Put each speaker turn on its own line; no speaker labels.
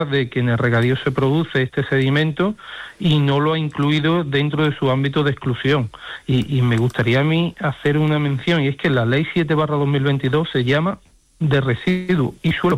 de que en el regadío se produce este sedimento y no lo ha incluido dentro de su ámbito de exclusión. Y me gustaría a mí hacer una mención, y es que la Ley 7/2022 se llama de residuos y suelos